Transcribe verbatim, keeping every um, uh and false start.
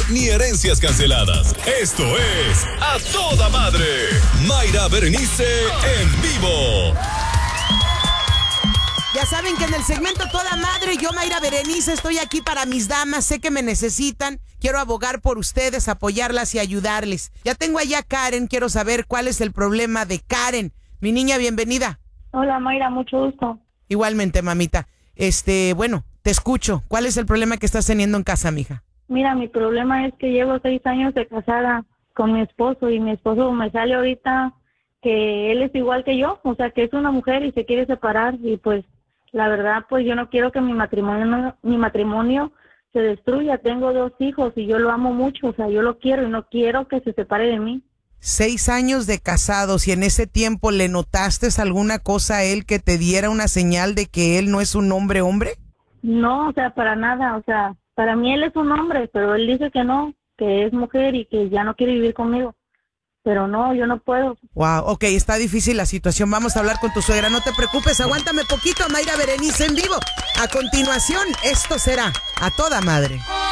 ni herencias canceladas. Esto es A Toda Madre. Mayra Berenice en vivo. Ya saben que en el segmento Toda Madre, yo, Mayra Berenice, estoy aquí para mis damas. Sé que me necesitan. Quiero abogar por ustedes, apoyarlas y ayudarles. Ya tengo allá a Karen. Quiero saber cuál es el problema de Karen. Mi niña, bienvenida. Hola, Mayra, mucho gusto. Igualmente, mamita. Este, bueno, te escucho. ¿Cuál es el problema que estás teniendo en casa, mija? Mira, mi problema es que llevo seis años de casada con mi esposo y mi esposo me sale ahorita que él es igual que yo, o sea, que es una mujer y se quiere separar y pues la verdad, pues yo no quiero que mi matrimonio, mi matrimonio se destruya. Tengo dos hijos y yo lo amo mucho, o sea, yo lo quiero y no quiero que se separe de mí. Seis años de casados y en ese tiempo ¿le notaste alguna cosa a él que te diera una señal de que él no es un hombre hombre? No, o sea, para nada, o sea, para mí él es un hombre, pero él dice que no, que es mujer y que ya no quiere vivir conmigo. Pero no, yo no puedo. Wow, ok, está difícil la situación. Vamos a hablar con tu suegra. No te preocupes, aguántame poquito, Mayra Berenice en vivo. A continuación, esto será A Toda Madre.